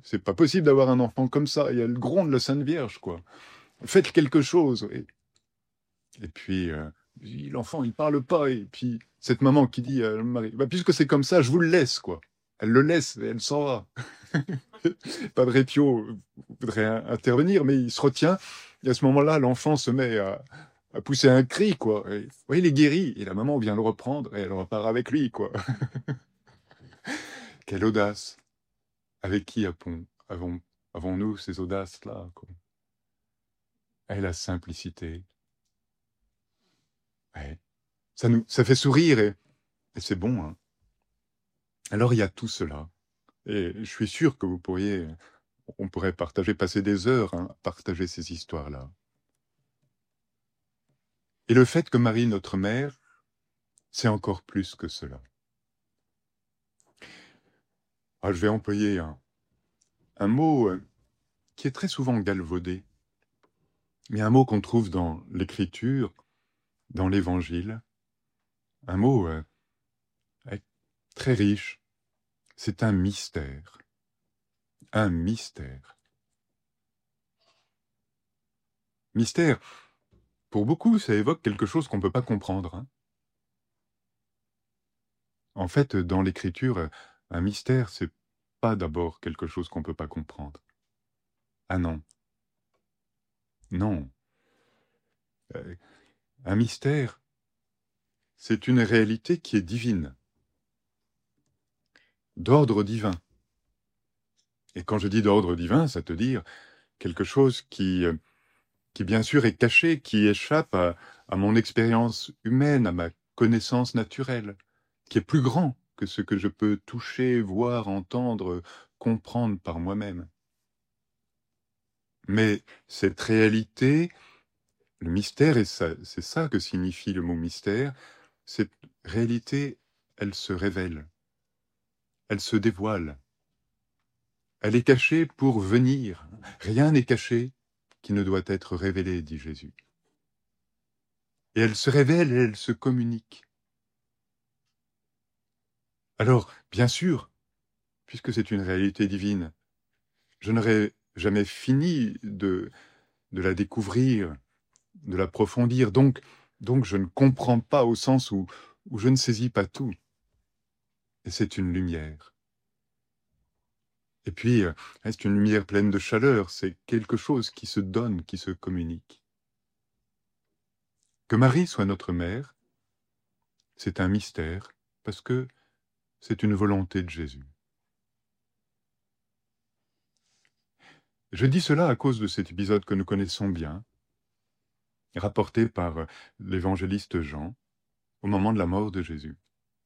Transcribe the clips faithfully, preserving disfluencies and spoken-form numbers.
c'est pas possible d'avoir un enfant comme ça. Il y a le gronde de la Sainte Vierge, quoi. Faites quelque chose. Et, et puis, euh, l'enfant, il parle pas. Et puis, cette maman qui dit à le mari, bah, puisque c'est comme ça, je vous le laisse, quoi. Elle le laisse et elle s'en va. Padre Pio voudrait intervenir, mais il se retient. Et à ce moment-là, l'enfant se met à, à pousser un cri, quoi. Et, vous voyez, il est guéri. Et la maman vient le reprendre et elle repart avec lui, quoi. Quelle audace! Avec qui avons, avons, avons-nous ces audaces-là, quoi? Et la simplicité. Ouais. Ça, nous, ça fait sourire et, et c'est bon, hein. Alors il y a tout cela. Et je suis sûr que vous pourriez, on pourrait partager, passer des heures, hein, à partager ces histoires-là. Et le fait que Marie, notre mère, c'est encore plus que cela. Ah, je vais employer un, un mot euh, qui est très souvent galvaudé, mais un mot qu'on trouve dans l'Écriture, dans l'Évangile, un mot euh, très riche. C'est un mystère. Un mystère. Mystère, pour beaucoup, ça évoque quelque chose qu'on ne peut pas comprendre, hein. En fait, dans l'Écriture, un mystère, c'est pas d'abord quelque chose qu'on ne peut pas comprendre. Ah non. Non. Euh, un mystère, c'est une réalité qui est divine, d'ordre divin. Et quand je dis d'ordre divin, ça veut dire quelque chose qui, euh, qui bien sûr est caché, qui échappe à, à mon expérience humaine, à ma connaissance naturelle, qui est plus grand que ce que je peux toucher, voir, entendre, comprendre par moi-même. Mais cette réalité, le mystère, et ça, c'est ça que signifie le mot mystère, cette réalité, elle se révèle, elle se dévoile. Elle est cachée pour venir. Rien n'est caché qui ne doit être révélé, dit Jésus. Et elle se révèle et elle se communique. Alors, bien sûr, puisque c'est une réalité divine, je n'aurais jamais fini de, de la découvrir, de l'approfondir. Donc, donc, je ne comprends pas au sens où, où je ne saisis pas tout. Et c'est une lumière. Et puis, euh, c'est une lumière pleine de chaleur. C'est quelque chose qui se donne, qui se communique. Que Marie soit notre mère, c'est un mystère, parce que c'est une volonté de Jésus. Je dis cela à cause de cet épisode que nous connaissons bien, rapporté par l'évangéliste Jean, au moment de la mort de Jésus.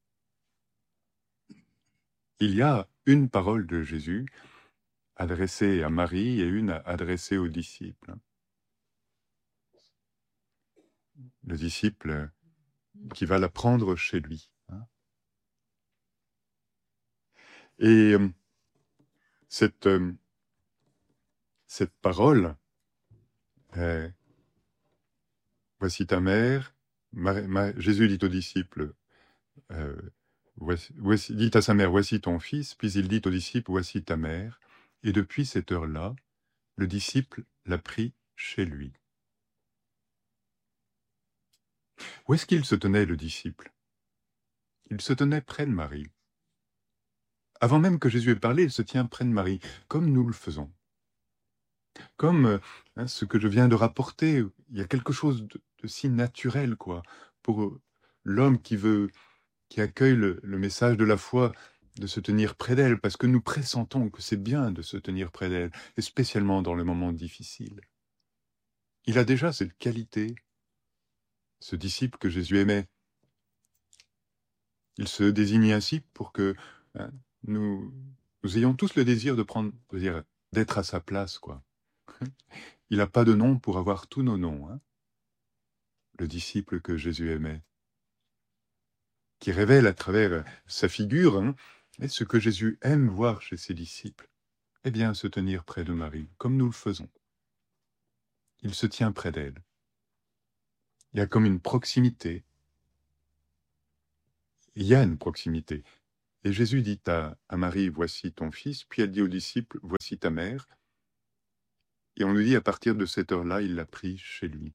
Il y a une parole de Jésus adressée à Marie et une adressée aux disciples. Le disciple qui va la prendre chez lui. Et cette, cette parole, est, voici ta mère, Ma, Ma, Jésus dit aux disciples, euh, voici, voici, dit à sa mère, voici ton fils, puis il dit aux disciples, voici ta mère. Et depuis cette heure-là, le disciple l'a pris chez lui. Où est-ce qu'il se tenait, le disciple? Il se tenait près de Marie. Avant même que Jésus ait parlé, il se tient près de Marie, comme nous le faisons. Comme hein, ce que je viens de rapporter, il y a quelque chose de, de si naturel, quoi, pour l'homme qui veut, qui accueille le, le message de la foi, de se tenir près d'elle, parce que nous pressentons que c'est bien de se tenir près d'elle, et spécialement dans les moments difficiles. Il a déjà cette qualité, ce disciple que Jésus aimait. Il se désigne ainsi pour que hein, nous, nous ayons tous le désir de prendre, de dire, d'être à sa place, quoi. Il n'a pas de nom pour avoir tous nos noms, hein. Le disciple que Jésus aimait, qui révèle à travers sa figure hein, ce que Jésus aime voir chez ses disciples. Eh bien, se tenir près de Marie, comme nous le faisons. Il se tient près d'elle. Il y a comme une proximité. Il y a une proximité. Et Jésus dit à, à Marie, voici ton fils, puis elle dit aux disciples, voici ta mère. Et on nous dit, à partir de cette heure-là, il l'a pris chez lui.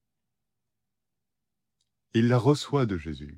Il la reçoit de Jésus.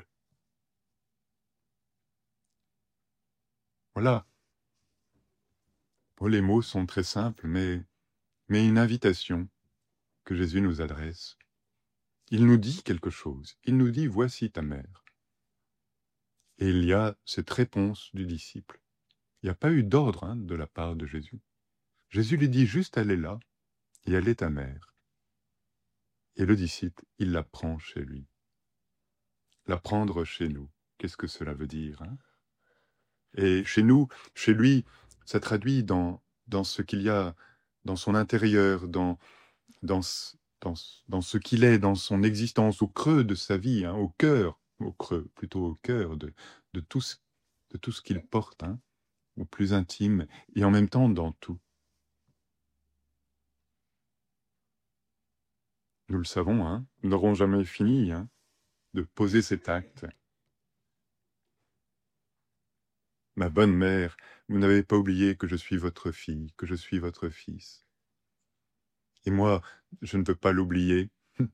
Voilà. Oh, les mots sont très simples, mais, mais une invitation que Jésus nous adresse. Il nous dit quelque chose. Il nous dit, voici ta mère. Et il y a cette réponse du disciple. Il n'y a pas eu d'ordre hein, de la part de Jésus. Jésus lui dit juste, elle est là, et elle est ta mère. Et le disciple, il la prend chez lui. La prendre chez nous. Qu'est-ce que cela veut dire hein? Et chez nous, chez lui, ça traduit dans, dans ce qu'il y a dans son intérieur, dans, dans, dans, dans ce qu'il est, dans son existence, au creux de sa vie, hein, au cœur, au creux, plutôt au cœur de, de tout ce, de tout ce qu'il porte, hein, au plus intime, et en même temps dans tout. Nous le savons, hein, nous n'aurons jamais fini hein, de poser cet acte. Ma bonne mère, vous n'avez pas oublié que je suis votre fille, que je suis votre fils. Et moi, je ne veux pas l'oublier.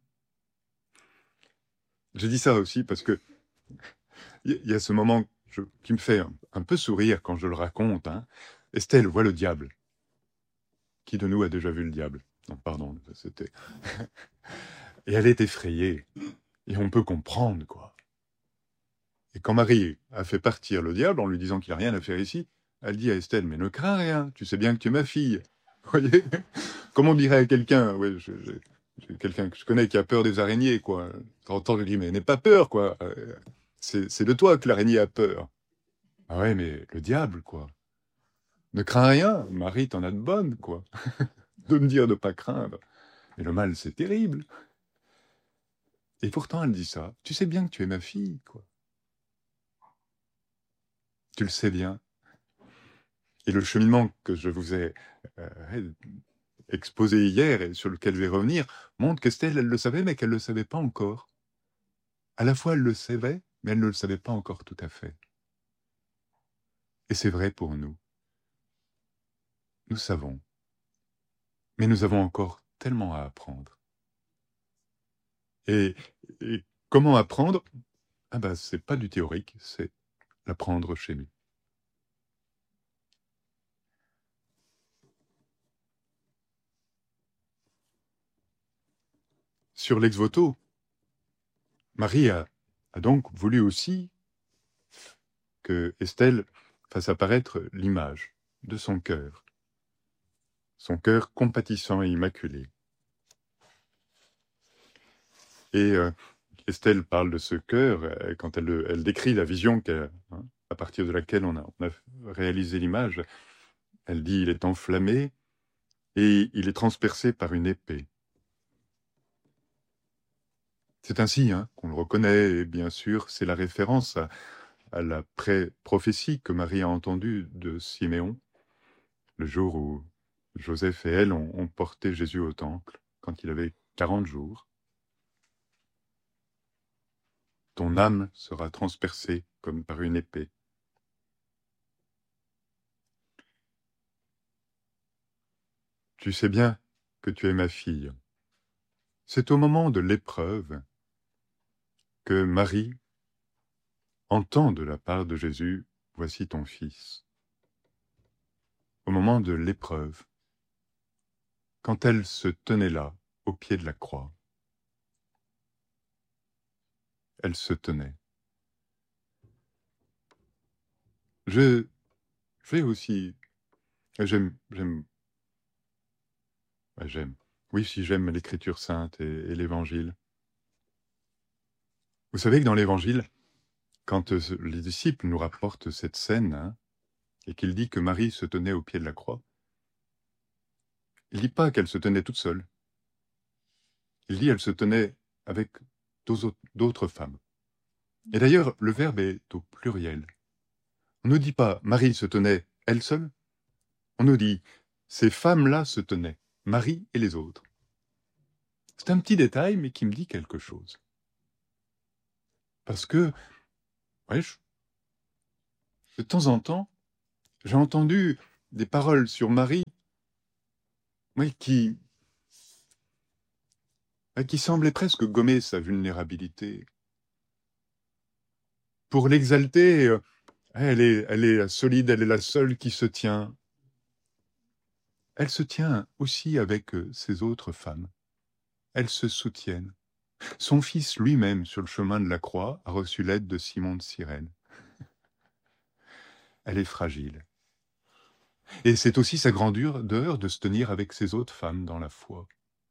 Je dis ça aussi parce que il y a ce moment je, qui me fait un, un peu sourire quand je le raconte. Hein. Estelle voit le diable. Qui de nous a déjà vu le diable? Non, pardon, c'était... Et elle est effrayée. Et on peut comprendre, quoi. Et quand Marie a fait partir le diable en lui disant qu'il n'a rien à faire ici, elle dit à Estelle, mais ne crains rien, tu sais bien que tu es ma fille. Vous voyez? Comme on dirait à quelqu'un, ouais, je, je, je, quelqu'un que je connais qui a peur des araignées, quoi. De temps en temps, je lui dis, mais n'aie pas peur, quoi. C'est de toi que l'araignée a peur. Ah ouais, mais le diable, quoi. Ne crains rien, Marie, t'en as de bonnes, quoi. De me dire de pas craindre. Mais le mal, c'est terrible. Et pourtant, elle dit ça. Tu sais bien que tu es ma fille, quoi. Tu le sais bien. Et le cheminement que je vous ai euh, exposé hier et sur lequel je vais revenir montre qu'Estelle, elle le savait, mais qu'elle ne le savait pas encore. À la fois, elle le savait, mais elle ne le savait pas encore tout à fait. Et c'est vrai pour nous. Nous savons. Mais nous avons encore tellement à apprendre. Et, et comment apprendre? Ah ben, c'est pas du théorique, c'est l'apprendre chez nous. Sur l'ex-voto, Marie a, a donc voulu aussi que Estelle fasse apparaître l'image de son cœur, son cœur compatissant et immaculé. Et euh, Estelle parle de ce cœur euh, quand elle, elle décrit la vision hein, à partir de laquelle on a, on a réalisé l'image. Elle dit, il est enflammé et il est transpercé par une épée. C'est ainsi hein, qu'on le reconnaît, et bien sûr, c'est la référence à, à la pré-prophétie que Marie a entendue de Siméon, le jour où Joseph et elle ont, ont porté Jésus au temple, quand il avait quarante jours. Ton âme sera transpercée comme par une épée. Tu sais bien que tu es ma fille. C'est au moment de l'épreuve que Marie entend de la part de Jésus, voici ton fils. Au moment de l'épreuve, quand elle se tenait là, au pied de la croix, elle se tenait. Je, je vais aussi, j'aime, j'aime, j'aime, oui, si j'aime l'écriture sainte et, et l'évangile. Vous savez que dans l'évangile, quand euh, les disciples nous rapportent cette scène, hein, et qu'il dit que Marie se tenait au pied de la croix, il ne dit pas qu'elle se tenait toute seule. Il dit qu'elle se tenait avec d'autres femmes. Et d'ailleurs, le verbe est au pluriel. On ne dit pas Marie se tenait elle seule. On nous dit ces femmes-là se tenaient, Marie et les autres. C'est un petit détail, mais qui me dit quelque chose. Parce que, ouais, je, de temps en temps, j'ai entendu des paroles sur Marie, oui, qui, qui semblaient presque gommer sa vulnérabilité. Pour l'exalter, euh, elle est, elle est solide, elle est la seule qui se tient. Elle se tient aussi avec euh, ses autres femmes. Elles se soutiennent. Son fils lui-même, sur le chemin de la croix, a reçu l'aide de Simon de Cyrène. Elle est fragile. Et c'est aussi sa grandeur de se tenir avec ses autres femmes dans la foi.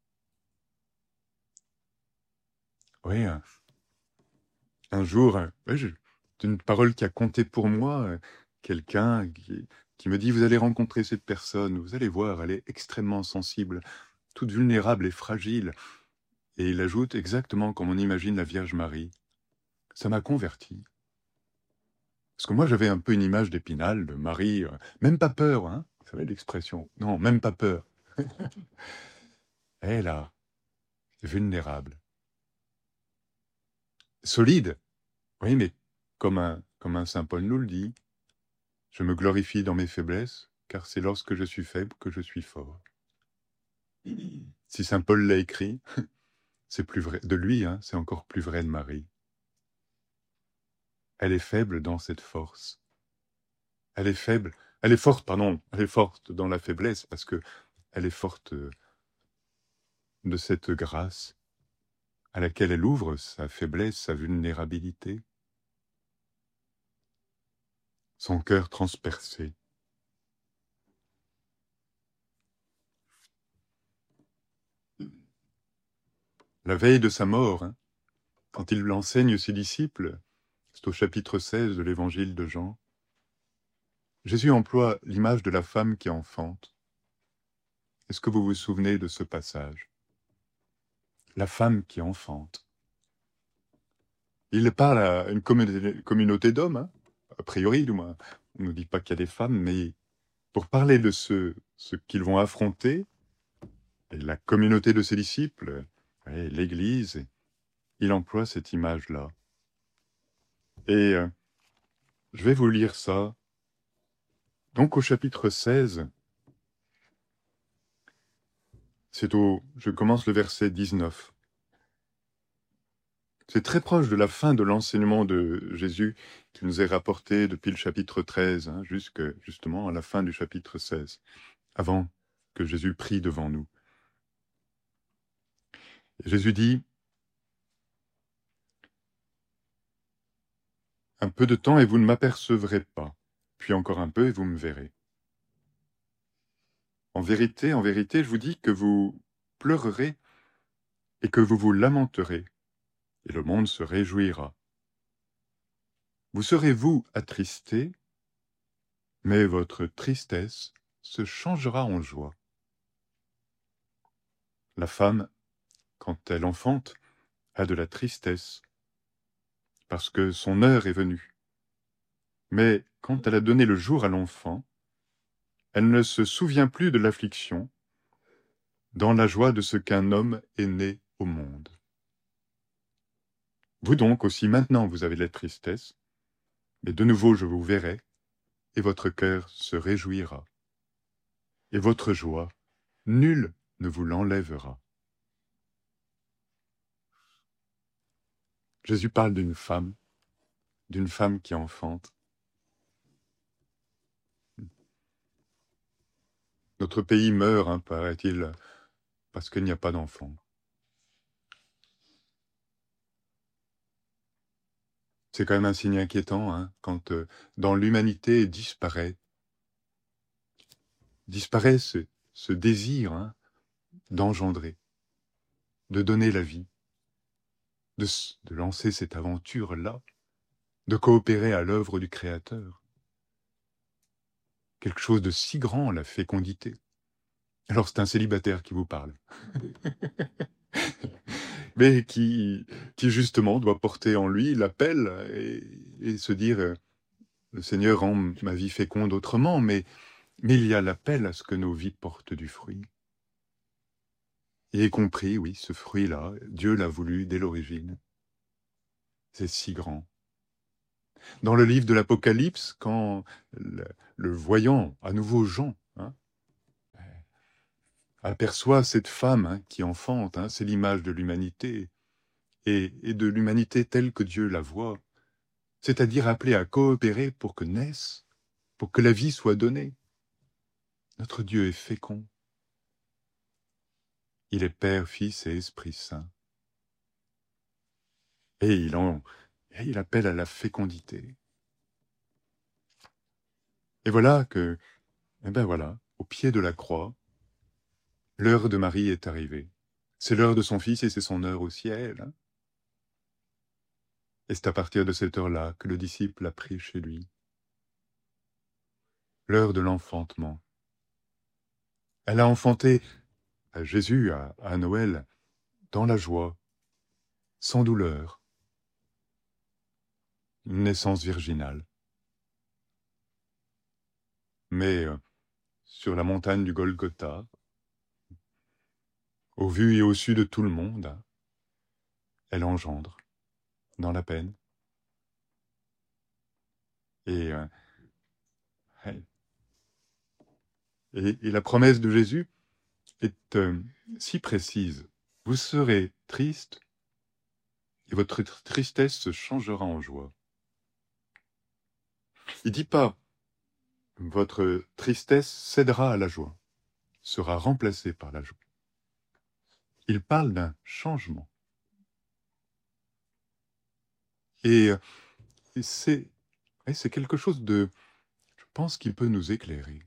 Oui, un, un jour, ouais, c'est une parole qui a compté pour moi, quelqu'un qui, qui me dit « Vous allez rencontrer cette personne, vous allez voir, elle est extrêmement sensible, toute vulnérable et fragile. » Et il ajoute exactement comme on imagine la Vierge Marie. Ça m'a converti. Parce que moi, j'avais un peu une image d'Épinal, de Marie, euh, même pas peur, hein. Vous savez l'expression? Non, même pas peur. Elle, là, vulnérable. Solide. Oui, mais comme un, comme un saint Paul nous le dit, je me glorifie dans mes faiblesses, car c'est lorsque je suis faible que je suis fort. Si saint Paul l'a écrit, c'est plus vrai de lui, hein, c'est encore plus vrai de Marie. Elle est faible dans cette force. Elle est faible, elle est forte, pardon, elle est forte dans la faiblesse, parce que elle est forte de cette grâce à laquelle elle ouvre sa faiblesse, sa vulnérabilité, son cœur transpercé. La veille de sa mort, hein, quand il l'enseigne ses disciples, c'est au chapitre seize de l'évangile de Jean, Jésus emploie l'image de la femme qui enfante. Est-ce que vous vous souvenez de ce passage? La femme qui enfante. Il parle à une communauté d'hommes, hein, a priori, du moins. On ne dit pas qu'il y a des femmes, mais pour parler de ce, ce qu'ils vont affronter, et la communauté de ses disciples, et l'Église, il emploie cette image-là. Et euh, je vais vous lire ça. Donc au chapitre seize, c'est au, je commence le verset dix-neuf. C'est très proche de la fin de l'enseignement de Jésus qui nous est rapporté depuis le chapitre treize, hein, jusque justement à la fin du chapitre seize, avant que Jésus prie devant nous. Et Jésus dit, « Un peu de temps et vous ne m'apercevrez pas, puis encore un peu et vous me verrez. En vérité, en vérité, je vous dis que vous pleurerez et que vous vous lamenterez, et le monde se réjouira. Vous serez, vous, attristés, mais votre tristesse se changera en joie. La femme, quand elle enfante, a de la tristesse, parce que son heure est venue. Mais quand elle a donné le jour à l'enfant, elle ne se souvient plus de l'affliction, dans la joie de ce qu'un homme est né au monde. Vous donc aussi maintenant vous avez de la tristesse, mais de nouveau je vous verrai, et votre cœur se réjouira. Et votre joie, nul ne vous l'enlèvera. » Jésus parle d'une femme, d'une femme qui enfante. Notre pays meurt, hein, paraît-il, parce qu'il n'y a pas d'enfants. C'est quand même un signe inquiétant, hein, quand euh, dans l'humanité disparaît, disparaît ce, ce désir, hein, d'engendrer, de donner la vie, de, de lancer cette aventure-là, de coopérer à l'œuvre du Créateur. Quelque chose de si grand, la fécondité. Alors c'est un célibataire qui vous parle. Mais qui, qui justement doit porter en lui l'appel et, et se dire euh, le Seigneur rend ma vie féconde autrement, mais, mais il y a l'appel à ce que nos vies portent du fruit. Et y compris, oui, ce fruit-là, Dieu l'a voulu dès l'origine. C'est si grand. Dans le livre de l'Apocalypse, quand le, le voyant, à nouveau Jean, hein, aperçoit cette femme hein, qui enfante, hein, c'est l'image de l'humanité, et, et de l'humanité telle que Dieu la voit, c'est-à-dire appelée à coopérer pour que naisse, pour que la vie soit donnée. Notre Dieu est fécond. Il est Père, Fils et Esprit Saint. Et il, en, et il appelle à la fécondité. Et voilà que, eh ben voilà, au pied de la croix, l'heure de Marie est arrivée. C'est l'heure de son Fils et c'est son heure au ciel. Hein. Et c'est à partir de cette heure-là que le disciple a pris chez lui. L'heure de l'enfantement. Elle a enfanté à Jésus à, à Noël dans la joie, sans douleur, une naissance virginale. Mais euh, sur la montagne du Golgotha, au vu et au su de tout le monde, elle engendre dans la peine. Et, euh, et, et la promesse de Jésus est euh, si précise. Vous serez triste et votre tristesse se changera en joie. Il dit pas votre tristesse cédera à la joie, sera remplacée par la joie. Il parle d'un changement. Et, et c'est, et c'est quelque chose de, je pense qu'il peut nous éclairer.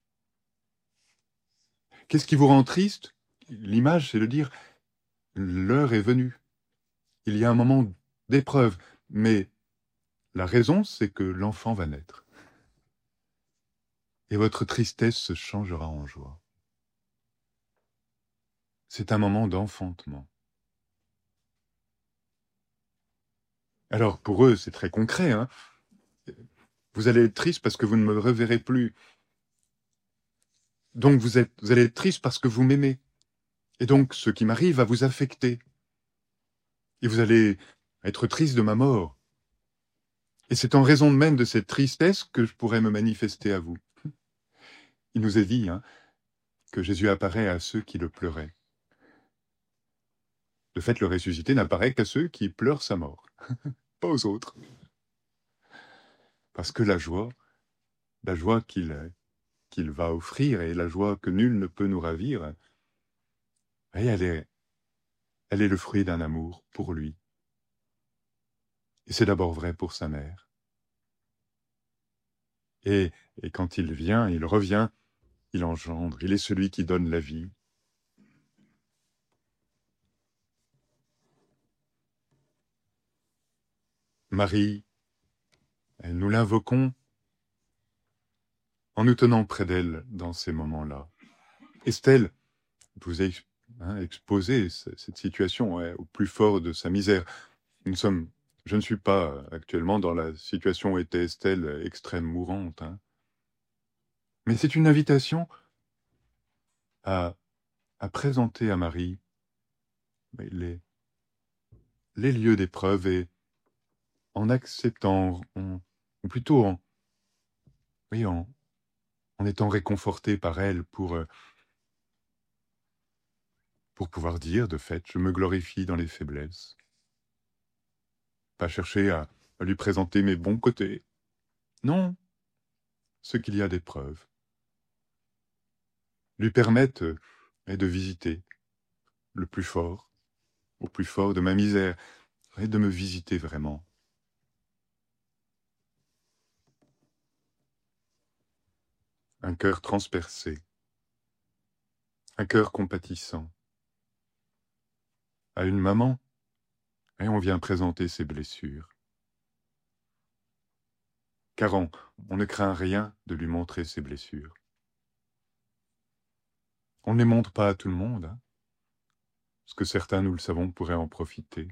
Qu'est-ce qui vous rend triste? L'image, c'est de dire, l'heure est venue. Il y a un moment d'épreuve, mais la raison, c'est que l'enfant va naître. Et votre tristesse se changera en joie. C'est un moment d'enfantement. Alors, pour eux, c'est très concret. Hein. Vous allez être triste parce que vous ne me reverrez plus. Donc, vous, êtes, vous allez être triste parce que vous m'aimez. Et donc, ce qui m'arrive va vous affecter. Et vous allez être triste de ma mort. Et c'est en raison même de cette tristesse que je pourrais me manifester à vous. Il nous est dit hein, que Jésus apparaît à ceux qui le pleuraient. De fait, le ressuscité n'apparaît qu'à ceux qui pleurent sa mort, pas aux autres. Parce que la joie, la joie qu'il qu'il va offrir et la joie que nul ne peut nous ravir, et elle est, elle est le fruit d'un amour pour lui. Et c'est d'abord vrai pour sa mère. Et, et quand il vient, il revient, il engendre, il est celui qui donne la vie. Marie, nous l'invoquons en nous tenant près d'elle dans ces moments-là. Estelle vous a hein, exposé cette situation ouais, au plus fort de sa misère. Nous sommes, je ne suis pas actuellement dans la situation où était Estelle, extrême mourante. Hein. Mais c'est une invitation à, à présenter à Marie les, les lieux d'épreuve et en acceptant, en, ou plutôt en, oui, en, en étant réconforté par elle pour, pour pouvoir dire, de fait, je me glorifie dans les faiblesses. Pas chercher à, à lui présenter mes bons côtés. Non, ce qu'il y a d'épreuves. Lui permettent euh, de visiter le plus fort, au plus fort de ma misère, et de me visiter vraiment. Un cœur transpercé, un cœur compatissant. À une maman, et on vient présenter ses blessures. Car on, on ne craint rien de lui montrer ses blessures. On ne les montre pas à tout le monde, hein, parce que certains, nous le savons, pourraient en profiter.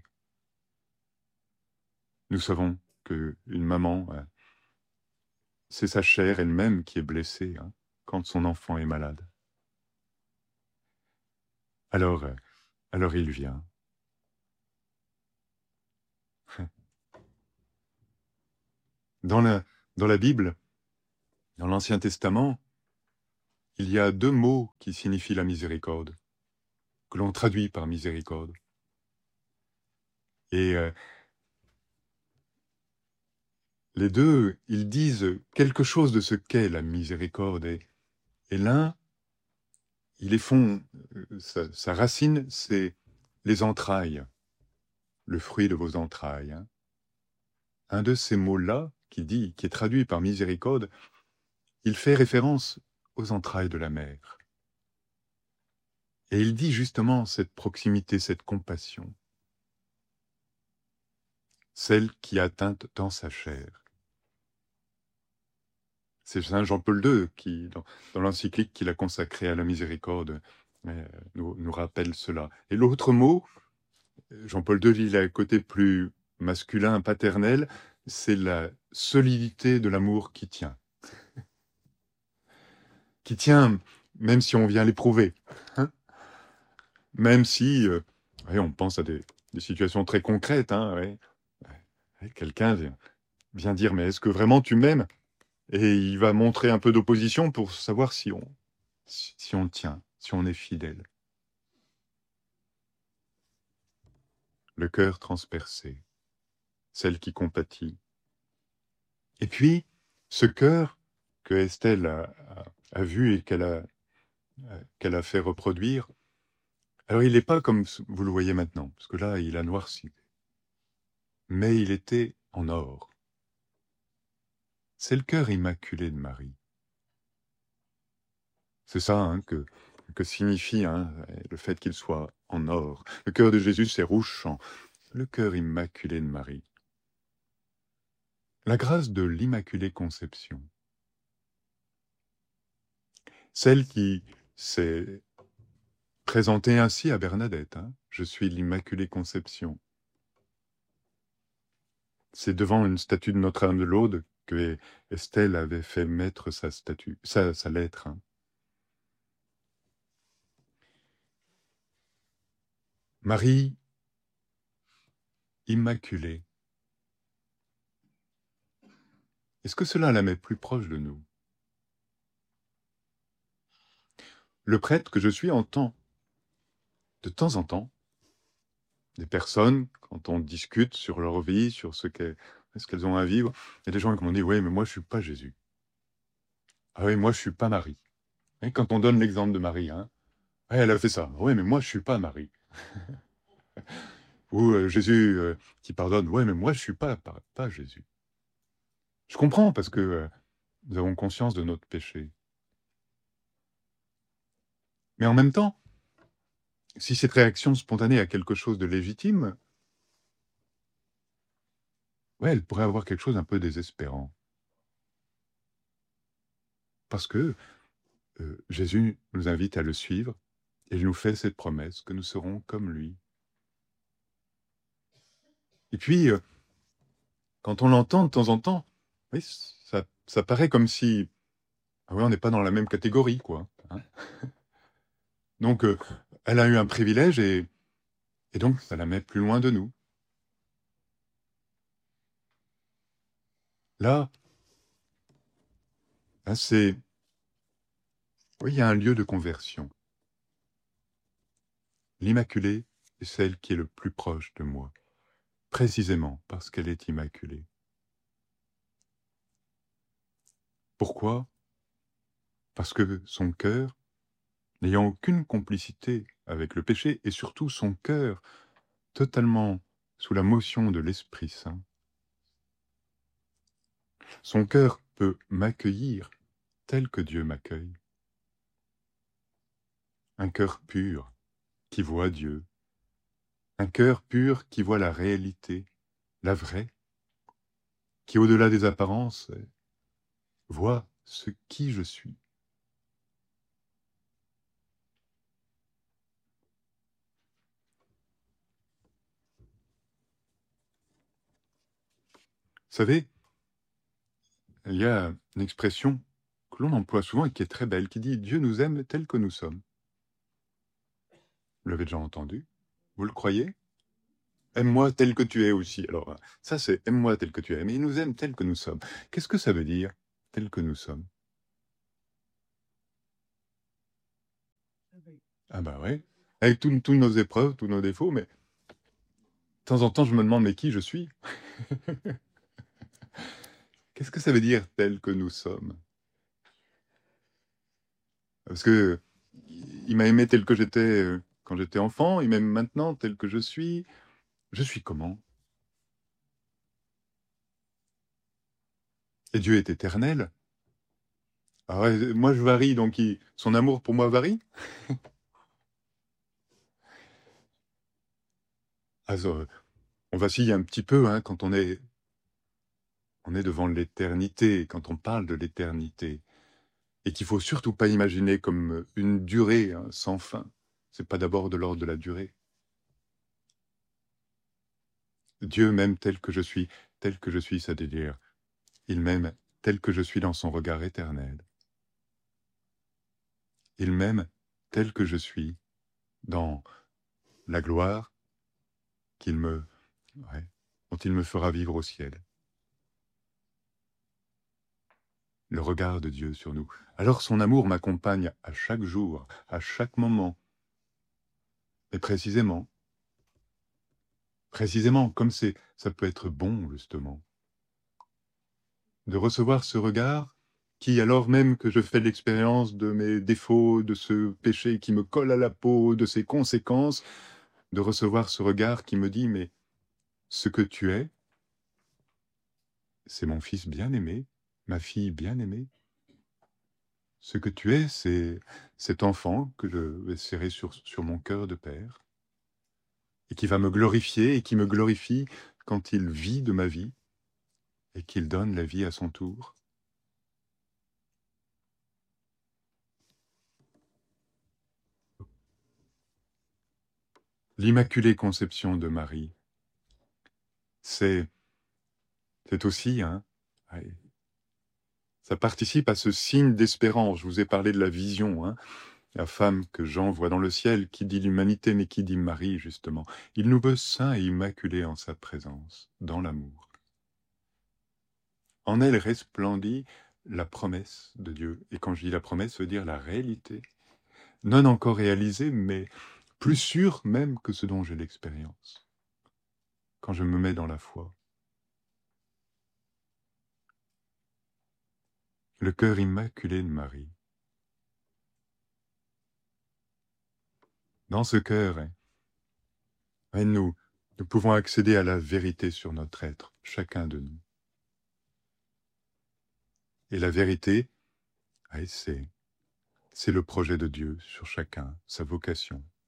Nous savons qu'une maman, hein, c'est sa chair elle-même qui est blessée hein, quand son enfant est malade. Alors, euh, alors il vient. Dans la, dans la Bible, dans l'Ancien Testament, il y a deux mots qui signifient la miséricorde, que l'on traduit par miséricorde. Et euh, les deux, ils disent quelque chose de ce qu'est la miséricorde. Et, et l'un, il est fond, euh, sa, sa racine, c'est les entrailles, le fruit de vos entrailles. Hein. Un de ces mots-là, qui dit, qui est traduit par miséricorde, il fait référence aux entrailles de la mère. Et il dit justement cette proximité, cette compassion, celle qui atteint dans sa chair. C'est Saint Jean-Paul deux qui, dans, dans l'encyclique qu'il a consacrée à la miséricorde, euh, nous, nous rappelle cela. Et l'autre mot, Jean-Paul deux, il a un côté plus masculin, paternel, c'est la solidité de l'amour qui tient. Qui tient même si on vient l'éprouver. Hein, même si, euh, ouais, on pense à des, des situations très concrètes. Hein, ouais. Ouais, quelqu'un vient, vient dire, mais est-ce que vraiment tu m'aimes? Et il va montrer un peu d'opposition pour savoir si on, si, si on tient, si on est fidèle. Le cœur transpercé, celle qui compatit. Et puis, ce cœur que Estelle a, a, a vu et qu'elle a, qu'elle a fait reproduire, alors il n'est pas comme vous le voyez maintenant, parce que là, il a noirci. Mais il était en or. C'est le cœur immaculé de Marie. C'est ça hein, que, que signifie hein, le fait qu'il soit en or. Le cœur de Jésus, c'est rouge champ. Le cœur immaculé de Marie. La grâce de l'Immaculée Conception. Celle qui s'est présentée ainsi à Bernadette. Hein. Je suis l'Immaculée Conception. C'est devant une statue de Notre-Dame de l'Aude que Estelle avait fait mettre sa statue, sa, sa lettre. Hein. Marie Immaculée. Est-ce que cela la met plus proche de nous? Le prêtre que je suis entend de temps en temps des personnes, quand on discute sur leur vie, sur ce qu'elles, ce qu'elles ont à vivre, il y a des gens qui m'ont dit « Oui, mais moi, je ne suis pas Jésus. » Ah oui, moi, je ne suis pas Marie. Et quand on donne l'exemple de Marie, hein, ouais, elle a fait ça. Oui, mais moi, je ne suis pas Marie. Ou euh, Jésus euh, qui pardonne. Oui, mais moi, je ne suis pas, pas, pas Jésus. Je comprends parce que euh, nous avons conscience de notre péché. Mais en même temps, si cette réaction spontanée a quelque chose de légitime, ouais, elle pourrait avoir quelque chose un peu désespérant. Parce que euh, Jésus nous invite à le suivre et il nous fait cette promesse que nous serons comme lui. Et puis, euh, quand on l'entend de temps en temps, oui, ça, ça paraît comme si ah oui, on n'est pas dans la même catégorie, quoi. Hein. Donc, euh, elle a eu un privilège et, et donc ça la met plus loin de nous. Là, là c'est... Oui, il y a un lieu de conversion. L'Immaculée est celle qui est le plus proche de moi, précisément parce qu'elle est immaculée. Pourquoi? Parce que son cœur, n'ayant aucune complicité avec le péché, et surtout son cœur totalement sous la motion de l'Esprit Saint, son cœur peut m'accueillir tel que Dieu m'accueille. Un cœur pur qui voit Dieu, un cœur pur qui voit la réalité, la vraie, qui au-delà des apparences voit ce qui je suis. Vous savez, il y a une expression que l'on emploie souvent et qui est très belle, qui dit « Dieu nous aime tel que nous sommes ». Vous l'avez déjà entendu? Vous le croyez? Aime-moi tel que tu es aussi. Alors, ça, c'est aime-moi tel que tu es. Mais il nous aime tel que nous sommes. Qu'est-ce que ça veut dire, tel que nous sommes? Ah bah ouais. Avec tous tous nos épreuves, tous nos défauts, mais de temps en temps, je me demande, mais qui je suis? Qu'est-ce que ça veut dire, tel que nous sommes? Parce que il m'a aimé tel que j'étais euh, quand j'étais enfant, il m'aime maintenant tel que je suis. Je suis comment? Et Dieu est éternel. Ah ouais, moi je varie, donc il- son amour pour moi varie. Alors, on vacille un petit peu hein, quand on est, on est devant l'éternité, quand on parle de l'éternité. Et qu'il faut surtout pas imaginer comme une durée hein, sans fin. C'est pas d'abord de l'ordre de la durée. Dieu m'aime tel que je suis, tel que je suis, ça veut dire, il m'aime tel que je suis dans son regard éternel. Il m'aime tel que je suis dans la gloire qu'il me, ouais, dont il me fera vivre au ciel. Le regard de Dieu sur nous. Alors son amour m'accompagne à chaque jour, à chaque moment. Et précisément, précisément, comme c'est, ça peut être bon, justement, de recevoir ce regard qui, alors même que je fais l'expérience de mes défauts, de ce péché qui me colle à la peau, de ses conséquences, de recevoir ce regard qui me dit, mais ce que tu es, c'est mon fils bien-aimé, ma fille bien-aimée. Ce que tu es, c'est cet enfant que je vais serrer sur, sur mon cœur de père et qui va me glorifier et qui me glorifie quand il vit de ma vie et qu'il donne la vie à son tour. L'Immaculée Conception de Marie, c'est c'est aussi, hein, ouais, ça participe à ce signe d'espérance. Je vous ai parlé de la vision, hein, la femme que Jean voit dans le ciel, qui dit l'humanité, mais qui dit Marie, justement. Il nous veut saints et immaculés en sa présence, dans l'amour. En elle resplendit la promesse de Dieu. Et quand je dis la promesse, ça veut dire la réalité. Non encore réalisée, mais plus sûre même que ce dont j'ai l'expérience. Quand je me mets dans la foi. Le cœur immaculé de Marie. Dans ce cœur, hein, hein, nous, nous pouvons accéder à la vérité sur notre être, chacun de nous. Et la vérité, ouais, c'est, c'est le projet de Dieu sur chacun, sa vocation.